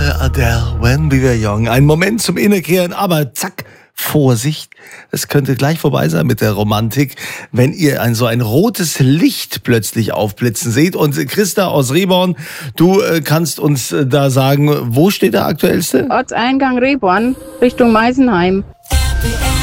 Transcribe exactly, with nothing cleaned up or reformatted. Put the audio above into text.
Adele, Adele, When We Were Young. Ein Moment zum Innekehren, aber zack, Vorsicht, es könnte gleich vorbei sein mit der Romantik, wenn ihr ein so ein rotes Licht plötzlich aufblitzen seht. Und Christa aus Rehborn, du äh, kannst uns äh, da sagen, wo steht der aktuellste? Ortseingang Rehborn, Richtung Meisenheim.